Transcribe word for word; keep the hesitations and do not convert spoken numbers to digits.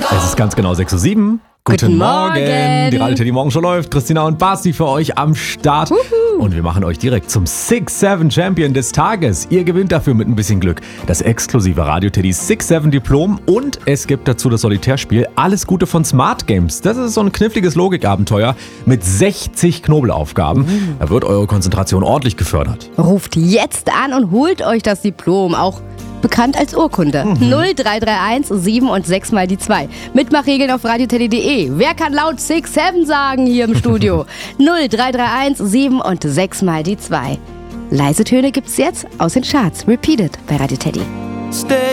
Es ist ganz genau sechs Uhr sieben. Guten, Guten Morgen. Morgen. Die Radio Teddy Morgenshow läuft. Christina und Basti für euch am Start. Uhu. Und wir machen euch direkt zum six seven Champion des Tages. Ihr gewinnt dafür mit ein bisschen Glück das exklusive Radio Teddy six seven Diplom. Und es gibt dazu das Solitärspiel Alles Gute von Smart Games. Das ist so ein kniffliges Logikabenteuer mit sechzig Knobelaufgaben. Mhm. Da wird eure Konzentration ordentlich gefördert. Ruft jetzt an und holt euch das Diplom, auch bekannt als Urkunde. Mhm. null drei drei eins sieben und sechs mal die zwei. Mitmachregeln auf radioteddy punkt de. Wer kann laut six seven sagen hier im Studio? null drei drei eins sieben und sechs mal die zwei. Leise Töne gibt's jetzt aus den Charts. Repeated bei Radio Teddy. Stay